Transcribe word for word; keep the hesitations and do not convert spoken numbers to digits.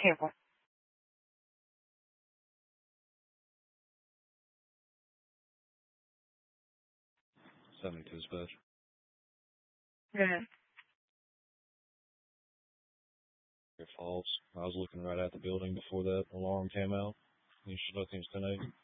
careful. seventy-two dispatch. Yeah. False. I was looking right at the building before that alarm came out. You should look in ten eighty.